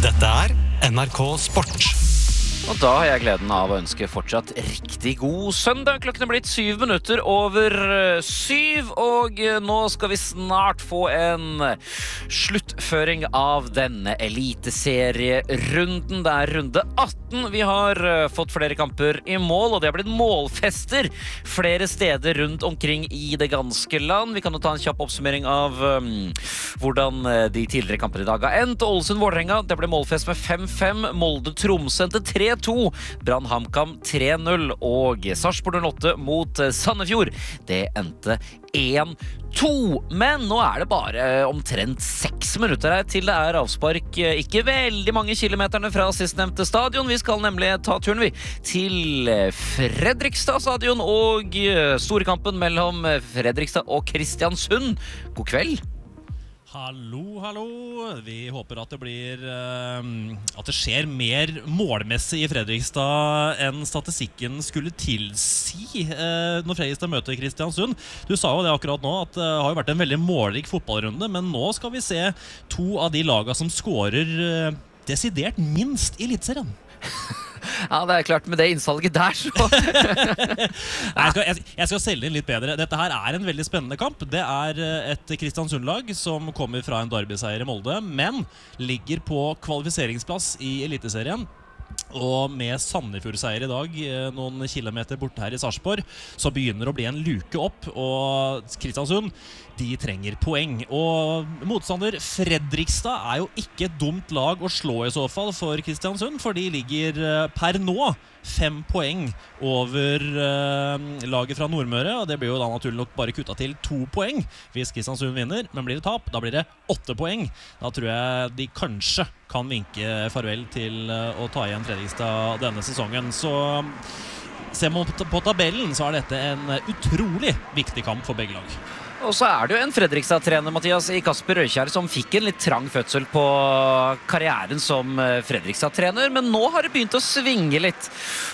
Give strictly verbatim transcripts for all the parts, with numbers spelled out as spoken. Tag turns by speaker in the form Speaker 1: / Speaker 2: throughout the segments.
Speaker 1: Dette er N R K Sport.
Speaker 2: Og da har jeg gleden av å ønske fortsatt riktig god søndag. Klokken er blitt syv minutter over syv, og nå skal vi snart få en sluttføring av denne eliteserierunden. Det er runde atten. Vi har fått flere kamper i mål, og det har blitt målfester flere steder rundt omkring i det ganske land. Vi kan jo ta en kjapp oppsummering av um, hvordan de tidligere kamper i dag har endt. Ålesund-Vålerenga, det ble målfest med fem fem. Molde-Tromsø til tre to, Brann HamKam tre null, og Sarpsborg null åtte mot Sandefjord. Det endte en to, men nå er det bare omtrent seks minutter her til det er avspark. Ikke veldig mange kilometerne fra sistnevnte stadion. Vi skal nemlig ta turen vi til Fredrikstad stadion og storkampen mellom Fredrikstad og Kristiansund. God kveld.
Speaker 3: Hallo, hallo. Vi håper at det blir uh, at det skjer mer målmessig i Fredrikstad enn statistikken skulle tilsi uh, når Fredrikstad møter Kristiansund. Du sa jo det akkurat nå at det uh, har jo vært en veldig målrik fotballrunde, men nå skal vi se to av de lagene som scorer uh, desidert minst i eliteserien.
Speaker 2: Ja, det er klart med det innsalget der så
Speaker 3: Nei, jeg, skal, jeg, jeg skal selge inn litt bedre. Dette her er en veldig spennende kamp. Det er et Kristiansund-lag som kommer fra en derbyseier i Molde, men ligger på kvalifiseringsplass i eliteserien. Og med Sandefjord-seier i dag, noen kilometer borte her i Sarpsborg, så begynner det å bli en luke opp, og Kristiansund, de trenger poeng. Og motstander Fredrikstad er jo ikke et dumt lag å slå i så fall for Kristiansund, for de ligger per nå fem poeng over uh, laget fra Nordmøre, og det blir jo da naturlig nok bare kuttet til to poeng hvis Kristiansund vinner, men blir det tap, da blir det åtte poeng. Da tror jeg de kanskje kan vinke farvel til uh, å ta igjen Fredrikstad denne sesongen. Så ser man på tabellen, så er dette en utrolig viktig kamp for begge lag.
Speaker 2: Og så er det jo en Fredrikstad-trener, Mathias, i Kasper Røykjær, som fikk en litt trang fødsel på karrieren som Fredrikstad-trener, men nå har det begynt å svinge litt.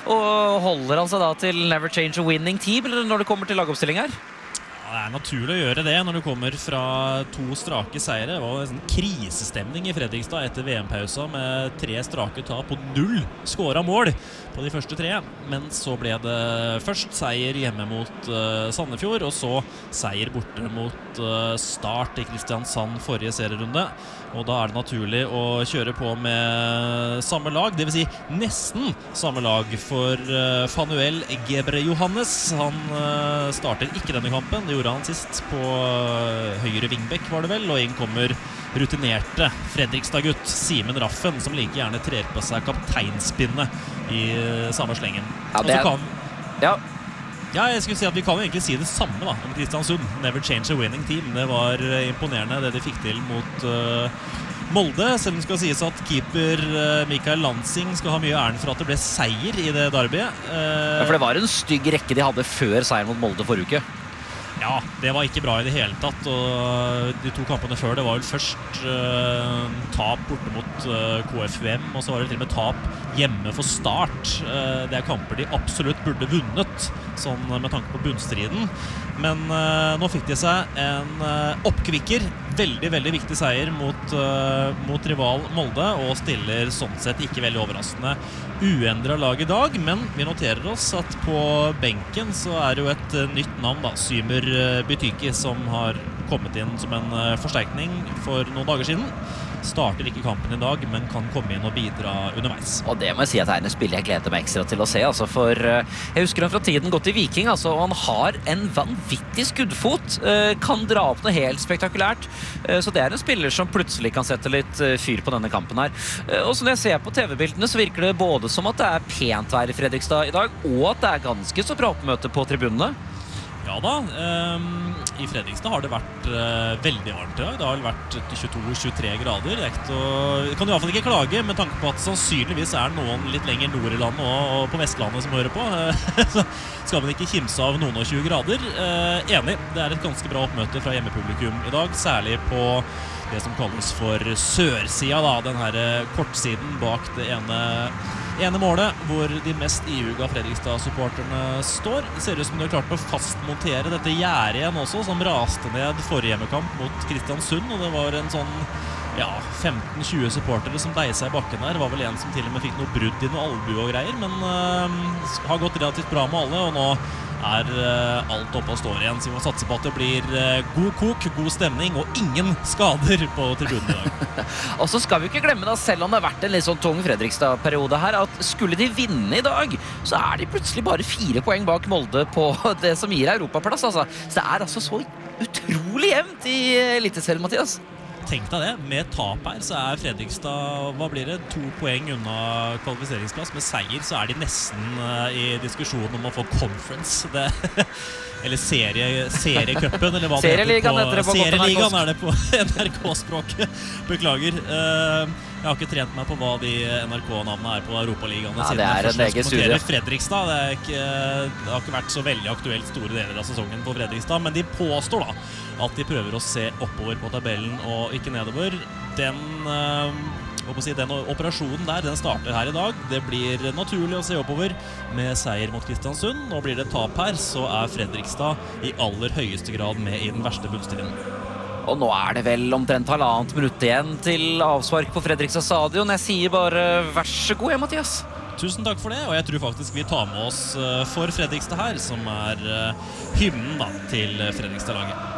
Speaker 2: Og holder han seg da til never change a winning team, eller når det kommer til lagoppstilling her?
Speaker 3: Ja, det er naturlig å gjøre det når du kommer fra to strake seire. Det var en sånn krisestemning i Fredrikstad etter V M-pausa med tre strake tap og null skåret mål på de første tre. Men så ble det først seier hjemme mot uh, Sandefjord, og så seier borte mot uh, Start i Kristiansand forrige serierunde. Og da er det naturlig å kjøre på med samme lag, det vil si nesten samme lag for uh, Fanuel Gebre Johannes. Han uh, starter ikke denne kampen, det gjorde han sist på uh, høyre vingbekk var det vel, og inn kommer rutinerte Fredrikstad-gutt Simen Raffen, som like gjerne trer på seg kapteinspinnet i uh, samme slengen.
Speaker 2: Ja, det er...
Speaker 3: kan...
Speaker 2: ja.
Speaker 3: Ja, jeg skulle si at vi kan jo egentlig si det samme da, om Kristiansund. Never change a winning team. Det var uh, imponerende det de fikk til mot uh, Molde. Selv om det skal sies at keeper uh, Mikael Lansing skal ha mye æren for at det ble seier i det derbyet. Uh,
Speaker 2: ja, for det var en stygg rekke de hadde før seier mot Molde forrige uke.
Speaker 3: Ja, det var ikke bra i det hele tatt, og de to kampene før det var vel først uh, tap borte mot uh, K F U M, og så var det til og med tap hjemme for Start. Uh, det er kamper de absolutt burde vunnet, sånn med tanke på bunnstriden. Men uh, nå fikk de seg en uh, oppkvikker, veldig, veldig viktig seier mot, uh, mot rival Molde, og stiller sånn sett ikke veldig overraskende uendret lag i dag, men vi noterer oss at på benken så er det jo et uh, nytt navn da, Symer Bytyki, som har kommet inn som en uh, forsterkning for noen dager siden. Starter ikke kampen i dag, men kan komme inn og bidra underveis.
Speaker 2: Og det må jeg si at det er en spiller jeg gleder meg ekstra til å se, altså, for uh, jeg husker han fra tiden gått i Viking, altså, og han har en vanvittig skuddfot, uh, kan dra opp noe helt spektakulært, uh, så det er en spiller som plutselig kan sette litt uh, fyr på denne kampen her. Uh, og så når jeg ser på T V-bildene, så virker det både som at det er pent vær i Fredrikstad i dag, og at det er ganske så bra oppmøte på tribunene.
Speaker 3: Ja da, um, i Fredrikstad har det vært uh, veldig varmt i dag. Det har vel vært tjueto til tjuetre grader. Det kan du i hvert fall ikke klage, med tanke på at sannsynligvis er noen litt lenger nord i landet og, og på Vestlandet som hører på. Så skal man ikke kimse av noen og tjue grader. Uh, enig, det er et ganske bra oppmøte fra hjemmepublikum i dag, særlig på det som kalles for sørsida, da, den her kortsiden bak det ene ene målet, hvor de mest ihuga Fredrikstad-supporterne står. Det ser ut som de har klart å fastmontere dette gjerdet igjen også, som raste ned forrige hjemmekamp mot Kristiansund, og det var en sånn ja, femten tjue supportere som deisa i bakken der. Det var vel en som til og med fikk noe brudd i noe albue og greier, men uh, har gått relativt bra med alle, og nå er uh, alt oppe og står igjen. Så vi må satse på at det blir uh, god kok, god stemning og ingen skader på tribunen i dag.
Speaker 2: Og så skal vi ikke glemme da, selv om det har vært en litt sånn tung Fredrikstad-periode her, at skulle de vinne i dag, så er de plutselig bare fire poeng bak Molde på det som gir Europaplass. Altså. Så det er altså så utrolig jevnt i Eliteserien, Mathias.
Speaker 3: Tenk deg det, med tap her så er Fredrikstad, hva blir det, to poeng unna kvalifiseringsplass. Med seier så er de nesten uh, i diskusjonen om å få conference, det, eller serie, seriecupen, eller hva det
Speaker 2: Serieligaen
Speaker 3: heter på,
Speaker 2: på
Speaker 3: Serieligaen er det på N R K-språket, beklager. Uh, jeg har ikke trent meg på hva de N R K-navnene er på Europaligaene.
Speaker 2: Ja, det er en egen studie.
Speaker 3: Fredrikstad, det, er ikke, det har ikke vært så veldig aktuelt store deler av sesongen på Fredrikstad, men de påstår da at de prøver å se oppover på tabellen og ikke nedover. Den, øh, si, den operasjonen der, den starter her i dag. Det blir naturlig å se oppover med seier mot Kristiansund. Nå blir det tap her, så er Fredrikstad i aller høyeste grad med i den verste bunnstriden.
Speaker 2: Og nå er det vel omtrent halvannet minutt igjen til avspark på Fredrikstad stadion. Jeg sier bare vær så god, ja, Mathias.
Speaker 3: Tusen takk for det, og jeg tror faktisk vi tar med oss for Fredrikstad her, som er hymnen da, til Fredrikstad-laget.